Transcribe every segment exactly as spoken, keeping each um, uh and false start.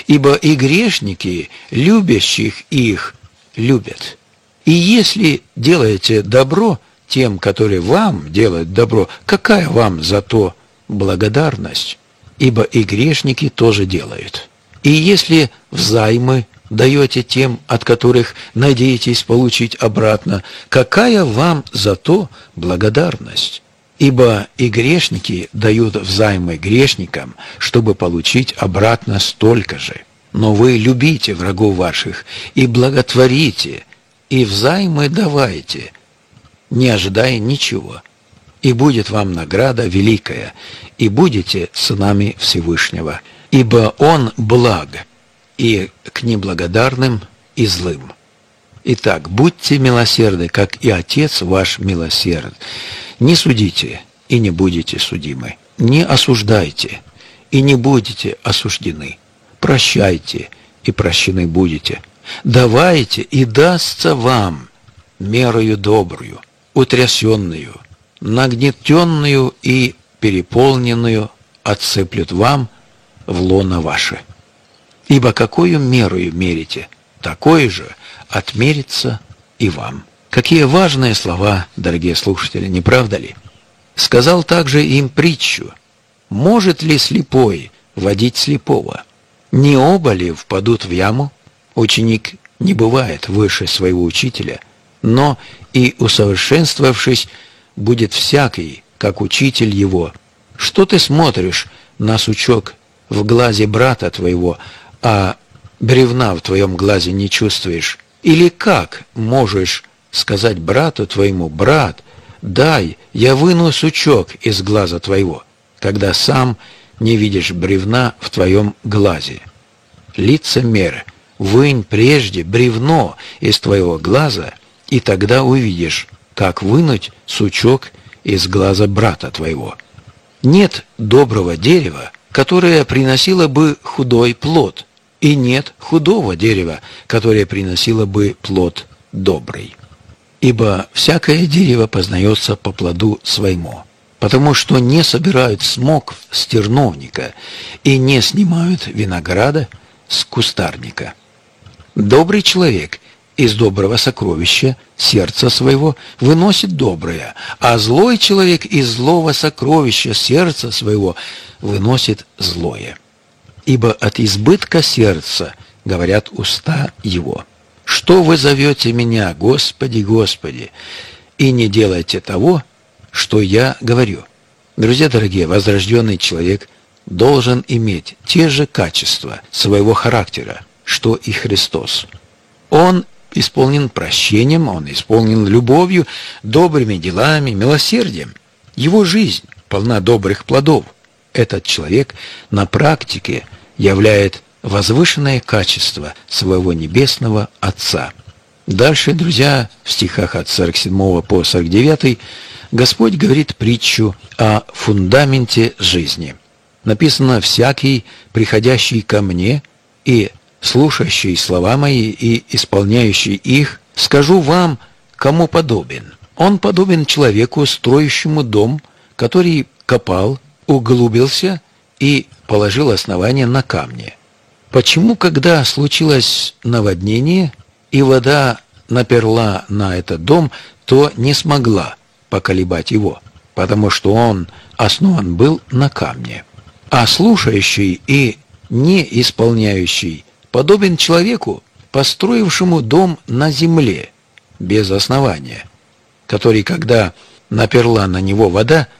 ибо и грешники, любящих их, любят. И если делаете добро тем, которые вам делают добро, какая вам за то благодарность? Ибо и грешники тоже делают. И если взаймы даете тем, от которых надеетесь получить обратно, какая вам за то благодарность? Ибо и грешники дают взаймы грешникам, чтобы получить обратно столько же. Но вы любите врагов ваших и благотворите, и взаймы давайте, не ожидая ничего. И будет вам награда великая, и будете сынами Всевышнего, ибо Он благ и к неблагодарным и злым. Итак, будьте милосердны, как и Отец ваш милосерд. Не судите, и не будете судимы. Не осуждайте, и не будете осуждены. Прощайте, и прощены будете. Давайте, и дастся вам мерою добрую, утрясенную, нагнетенную и переполненную отсыплют вам в лоно ваше. Ибо какую мерою мерите, такое же отмерится и вам. Какие важные слова, дорогие слушатели, не правда ли? Сказал также им притчу: может ли слепой водить слепого? Не оба ли впадут в яму? Ученик не бывает выше своего учителя, но и усовершенствовавшись, будет всякий, как учитель его. Что ты смотришь на сучок в глазе брата твоего, а бревна в твоем глазе не чувствуешь? Или как можешь сказать брату твоему: брат, дай, я выну сучок из глаза твоего, когда сам не видишь бревна в твоем глазе? Лицемер, вынь прежде бревно из твоего глаза, и тогда увидишь, как вынуть сучок из глаза брата твоего. Нет доброго дерева, которое приносило бы худой плод, и нет худого дерева, которое приносило бы плод добрый. Ибо всякое дерево познается по плоду своему, потому что не собирают смок с терновника и не снимают винограда с кустарника. Добрый человек из доброго сокровища сердца своего выносит доброе, а злой человек из злого сокровища сердца своего выносит злое. Ибо от избытка сердца говорят уста его. Что вы зовете меня, Господи, Господи, и не делайте того, что я говорю? Друзья дорогие, возрожденный человек должен иметь те же качества своего характера, что и Христос. Он исполнен прощением, он исполнен любовью, добрыми делами, милосердием. Его жизнь полна добрых плодов. Этот человек на практике являет возвышенное качество своего небесного Отца. Дальше, друзья, в стихах от сорок седьмого по сорок девятый Господь говорит притчу о фундаменте жизни. Написано: «Всякий, приходящий ко мне и слушающий слова мои и исполняющий их, скажу вам, кому подобен. Он подобен человеку, строящему дом, который копал, углубился и положил основание на камне. Почему, когда случилось наводнение, и вода наперла на этот дом, то не смогла поколебать его? Потому что он основан был на камне. А слушающий и не исполняющий подобен человеку, построившему дом на земле без основания, который, когда наперла на него вода,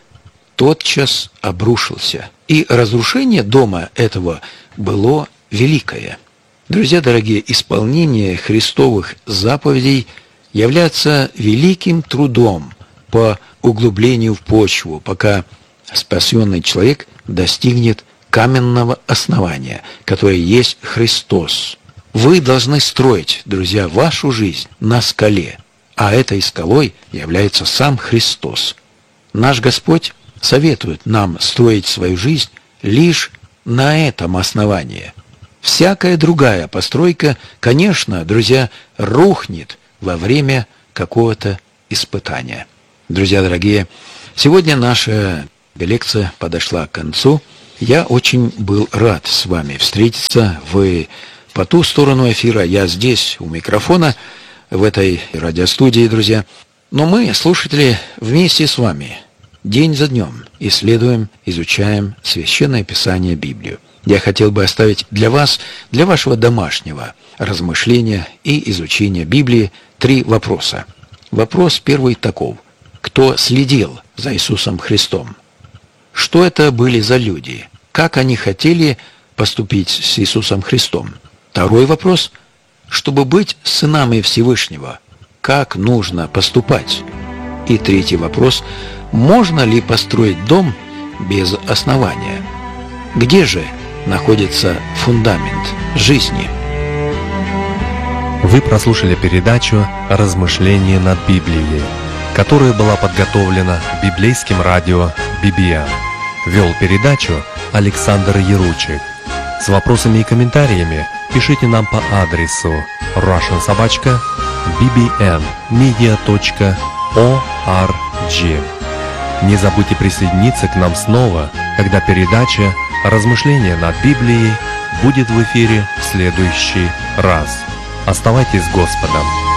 тотчас обрушился. И разрушение дома этого было великое». Друзья дорогие, исполнение Христовых заповедей является великим трудом по углублению в почву, пока спасенный человек достигнет каменного основания, которое есть Христос. Вы должны строить, друзья, вашу жизнь на скале, а этой скалой является сам Христос. Наш Господь советует нам строить свою жизнь лишь на этом основании. Всякая другая постройка, конечно, друзья, рухнет во время какого-то испытания. Друзья дорогие, сегодня наша лекция подошла к концу. Я очень был рад с вами встретиться. Вы по ту сторону эфира, я здесь, у микрофона, в этой радиостудии, друзья. Но мы, слушатели, вместе с вами, день за днем, исследуем, изучаем Священное Писание, Библию. Я хотел бы оставить для вас, для вашего домашнего размышления и изучения Библии три вопроса. Вопрос первый таков. Кто следил за Иисусом Христом? Что это были за люди? Как они хотели поступить с Иисусом Христом? Второй вопрос. Чтобы быть сынами Всевышнего, как нужно поступать? И третий вопрос. Можно ли построить дом без основания? Где же находится фундамент жизни? Вы прослушали передачу «Размышления над Библией», которая была подготовлена библейским радио би би эн. Вел передачу Александр Яручик. С вопросами и комментариями пишите нам по адресу russian собака би би эн медиа точка орг. Не забудьте присоединиться к нам снова, когда передача «Размышления над Библией» будет в эфире в следующий раз. Оставайтесь с Господом.